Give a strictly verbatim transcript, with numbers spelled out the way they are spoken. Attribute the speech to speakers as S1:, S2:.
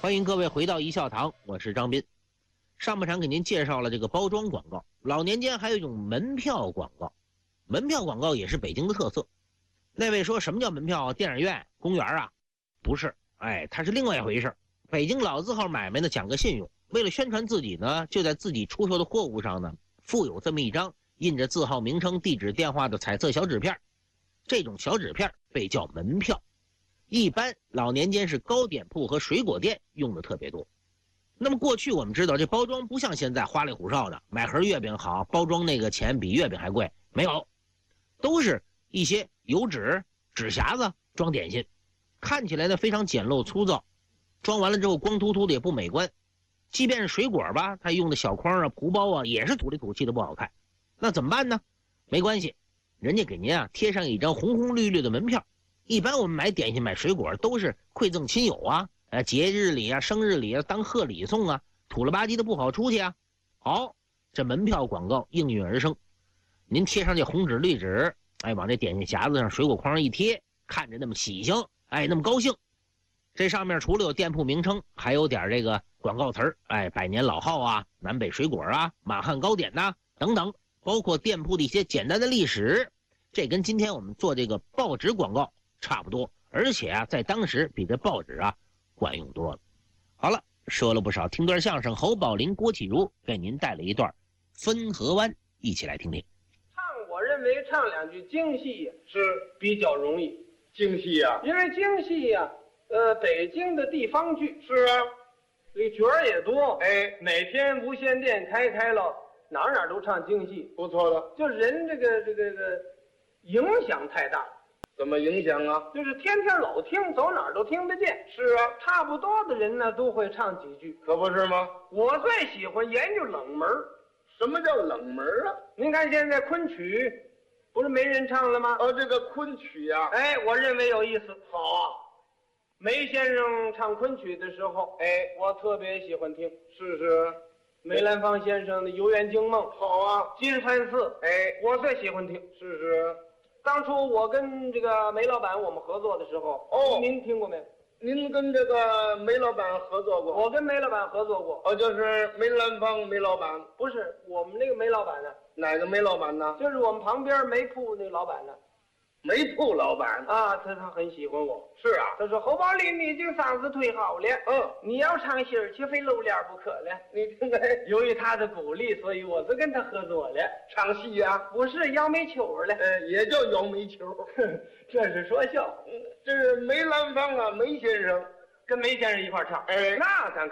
S1: 欢迎各位回到一笑堂，我是张斌。上半场给您介绍了这个包装广告，老年间还有一种门票广告，门票广告也是北京的特色。那位说什么叫门票啊？电影院、公园啊？不是，哎，它是另外一回事。北京老字号买卖呢讲个信用，为了宣传自己呢，就在自己出售的货物上呢附有这么一张印着字号、名称、地址、电话的彩色小纸片，这种小纸片被叫门票。一般老年间是糕点铺和水果店用的特别多。那么过去我们知道这包装不像现在花里胡哨的，买盒月饼好，包装那个钱比月饼还贵，没有，都是一些油纸、纸匣子装点心，看起来呢非常简陋粗糙，装完了之后光秃秃的也不美观。即便是水果吧，它用的小筐啊、蒲包啊，也是土里土气的不好看。那怎么办呢？没关系，人家给您啊贴上一张红红绿绿的门票。一般我们买点心买水果都是馈赠亲友啊，呃节日里啊、生日里啊当贺礼送啊，土了吧唧的不好出去啊。好，这门票广告应运而生，您贴上这红纸绿纸，哎，往这点心匣子上、水果筐上一贴，看着那么喜庆，哎，那么高兴。这上面除了有店铺名称，还有点这个广告词儿，哎，百年老号啊、南北水果啊、满汉糕点呐、啊、等等，包括店铺的一些简单的历史。这跟今天我们做这个报纸广告差不多，而且啊，在当时比这报纸啊管用多了。好了，说了不少，听段相声，侯宝林、郭启儒给您带来一段《分河湾》，一起来听听。
S2: 唱，我认为唱两句京戏是比较容易。
S3: 京戏啊，
S2: 因为京戏呀、啊，呃，北京的地方剧
S3: 是啊，
S2: 这角儿也多。
S3: 哎，
S2: 每天无线电开开了，哪哪都唱京戏，
S3: 不错的。
S2: 就人这个这个这个影响太大。
S3: 怎么影响啊？
S2: 就是天天老听，走哪儿都听得见。
S3: 是啊，
S2: 差不多的人呢都会唱几句，
S3: 可不是吗？
S2: 我最喜欢研究冷门。
S3: 什么叫冷门啊？
S2: 您看现在昆曲不是没人唱了吗？
S3: 哦，这个昆曲呀、啊，
S2: 哎，我认为有意思。
S3: 好啊。
S2: 梅先生唱昆曲的时候，
S3: 哎，
S2: 我特别喜欢听。
S3: 是是，
S2: 梅兰芳先生的《游园惊梦》，
S3: 好啊。
S2: 金山寺，
S3: 哎，
S2: 我最喜欢听。
S3: 是是。
S2: 当初我跟这个梅老板我们合作的时候，
S3: 哦，
S2: 您听过没？
S3: 您跟这个梅老板合作过？
S2: 我跟梅老板合作过。
S3: 哦，就是梅兰芳梅老板？
S2: 不是，我们那个梅老板呢？
S3: 哪个梅老板呢？
S2: 就是我们旁边煤铺那老板呢。
S3: 煤铺老板
S2: 啊，他他很喜欢我。
S3: 是啊，
S2: 他说侯宝林，你已经嗓子忒好了，
S3: 嗯，
S2: 你要唱戏儿，却非露脸不可了。
S3: 你听看，
S2: 由于他的鼓励，所以我就跟他合作了。
S3: 唱戏呀、啊？
S2: 不是摇煤球了，
S3: 呃，也叫摇煤球。
S2: 这是说笑。
S3: 这是梅兰芳啊，梅先生
S2: 跟梅先生一块唱。
S3: 哎，
S2: 那咱。